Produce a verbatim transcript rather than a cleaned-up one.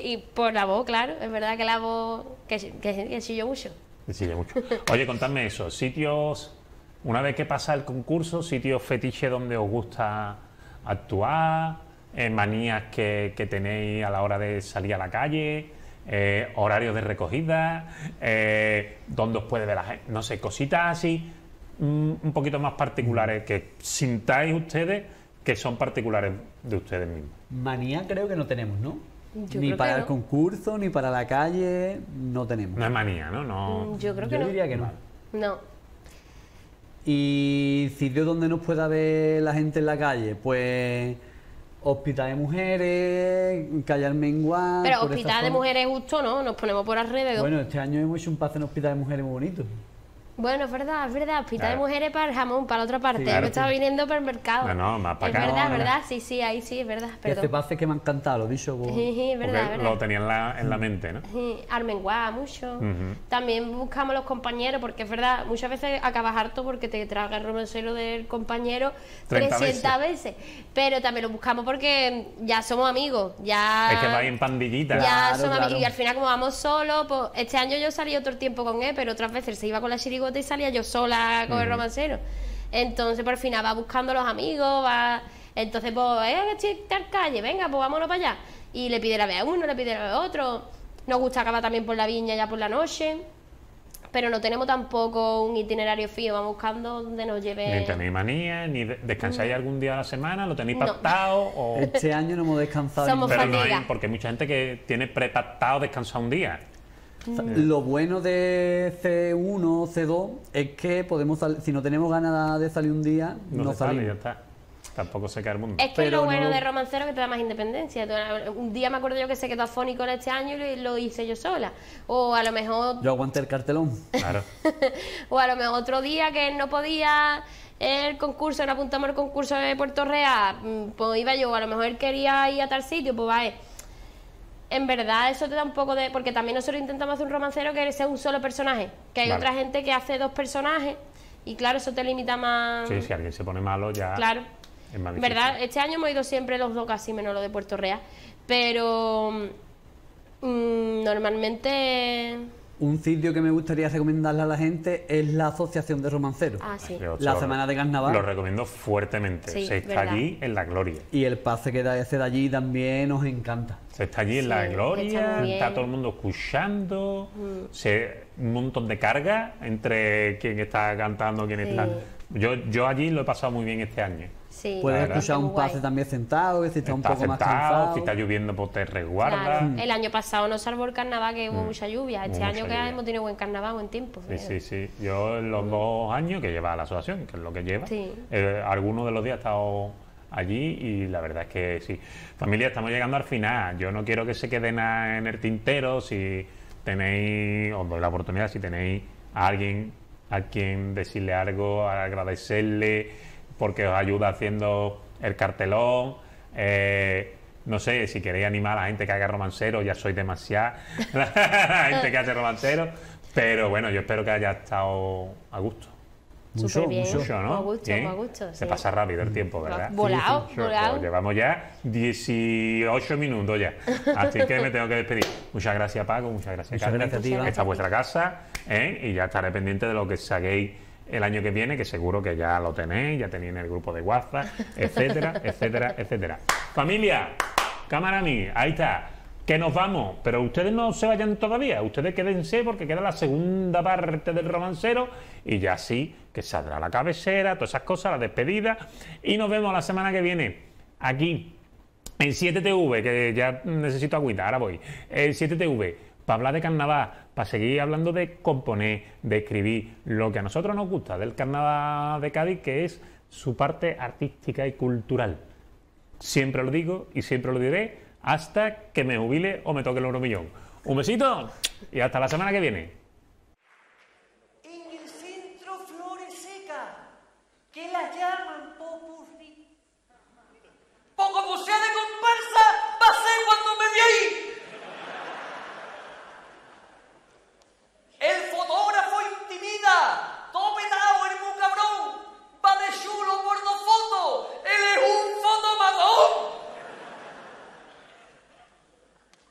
y por la voz, claro. Es verdad que la voz... que, que, que chillo mucho. Que chillo mucho. Oye, contadme eso. Sitios... Una vez que pasa el concurso, sitios fetiche donde os gusta actuar, eh, manías que, que tenéis a la hora de salir a la calle, eh, horarios de recogida, eh, donde os puede ver la gente, no sé, cositas así mm, un poquito más particulares que sintáis ustedes que son particulares de ustedes mismos. Manía creo que no tenemos, ¿no? Yo ni creo para que el no. concurso, ni para la calle, no tenemos. No es manía, ¿no? no... Yo creo que Yo no. diría que no. No. Y sitios donde nos pueda ver la gente en la calle, pues hospital de mujeres, calle Almengual. Pero por esa hospital de zona. mujeres justo, ¿no? Nos ponemos por alrededor. Bueno, este año hemos hecho un pase en hospital de mujeres muy bonito. Bueno, es verdad, es verdad. Hospital Claro. de mujeres para el jamón, para la otra parte. Sí, Yo claro. me estaba viniendo para el mercado. No, no, más para Es acá. verdad, No, no. verdad. Sí, sí, ahí sí, es verdad. Perdón. Este pase que me ha encantado, lo he dicho. Por... Sí, sí, es verdad, es Porque verdad. lo tenía en la, en la mente, ¿no? Sí, Armenguá, mucho. Ujú. También buscamos los compañeros, porque es verdad, muchas veces acabas harto porque te traga el romancero del compañero treinta trescientas veces. Pero también lo buscamos porque ya somos amigos. Ya, Es que vais en pandillita. ya Claro, somos claro. amigos. Y al final, como vamos solos, pues este año yo salí otro tiempo con él, pero otras veces se iba con la chirigota y salía yo sola con el Ujú. romancero. Entonces, por fin va buscando los amigos, va. Entonces, pues, eh, que estoy en tal calle, venga, pues vámonos para allá. Y le pide la vez a uno, le pide la vez a otro. Nos gusta acabar también por la viña ya por la noche. Pero no tenemos tampoco un itinerario fijo, vamos buscando donde nos lleve. Ni tenéis manía, ni de- descansáis algún día a la semana, lo tenéis No. pactado o... Este año no hemos descansado. Somos ningún- Pero no fatiga. hay, porque hay mucha gente que tiene prepactado descansar un día. Lo bueno de C uno, C dos, es que podemos sal- si no tenemos ganas de salir un día, No, no, se sale, ya salimos. está. Tampoco se cae el mundo. Es que Pero lo bueno no- de romancero es que te da más independencia. Tú, un día me acuerdo yo que se quedó afónico en este año y lo hice yo sola. O a lo mejor Yo aguanté el cartelón. Claro. o a lo mejor otro día que no podía el concurso, no apuntamos el concurso de Puerto Real, mm, pues iba yo, a lo mejor él quería ir a tal sitio, pues va. En verdad eso te da un poco de... Porque también nosotros intentamos hacer un romancero que sea un solo personaje, que hay Vale. otra gente que hace dos personajes y claro, eso te limita más... Sí, si alguien se pone malo ya Claro. es más En difícil. verdad, este año hemos ido siempre los dos, casi menos lo de Puerto Real, pero mm, normalmente... Un sitio que me gustaría recomendarle a la gente es la Asociación de Romanceros. Ah, sí. Yo La lo- semana de carnaval. Lo recomiendo fuertemente. Sí, se está verdad. allí en la gloria. Y el pase que da ese de allí también nos encanta. Se está allí en la Sí, está gloria, muy bien. está todo el mundo escuchando, se, un montón de carga entre quien está cantando, quién Sí. está... Yo, yo allí lo he pasado muy bien este año. Sí, Puedes verdad. escuchar muy un guay. pase también sentado, que si está un Estás poco más sentado, cansado. si está lloviendo pues te resguarda. Claro. El año pasado no salvó el carnaval, que hubo mucha lluvia. Este Hubo año mucha que lluvia. hemos tenido buen carnaval, buen tiempo. Sí, sí, sí. Yo en los dos años que lleva la asociación, que es lo que lleva, Sí. eh, algunos de los días he estado allí y la verdad es que sí. Familia, estamos llegando al final. Yo no quiero que se quede nada en el tintero. Si tenéis, os doy la oportunidad, si tenéis a alguien a quien decirle algo, agradecerle porque os ayuda haciendo el cartelón. Eh, no sé, si queréis animar a la gente que haga romancero, ya sois demasiada la gente que hace romancero, pero bueno, yo espero que haya estado a gusto. Mucho, Súper bien. mucho. Mucho, ¿no? A gusto, Bien. a gusto, Se sí. pasa rápido el tiempo, ¿verdad? Volado, Sí, sí. volado. Pues llevamos ya dieciocho minutos ya. Así que me tengo que despedir. Muchas gracias, Paco. Muchas gracias, Muchas Carmen. gracias a ti, Iván. Esta es vuestra casa, ¿eh? Y ya estaré pendiente de lo que saquéis el año que viene, que seguro que ya lo tenéis, ya tenéis en el grupo de WhatsApp, etcétera, etcétera, etcétera. Familia, cámara a mí, ahí está. Que nos vamos, pero ustedes no se vayan todavía, ustedes quédense porque queda la segunda parte del romancero y ya sí, que saldrá la cabecera, todas esas cosas, la despedida y nos vemos la semana que viene aquí en siete T V, que ya necesito agüita, ahora voy, en siete T V, para hablar de carnaval, para seguir hablando de componer, de escribir, lo que a nosotros nos gusta del carnaval de Cádiz, que es su parte artística y cultural. Siempre lo digo y siempre lo diré hasta que me jubile o me toque el euromillón. Un besito y hasta la semana que viene.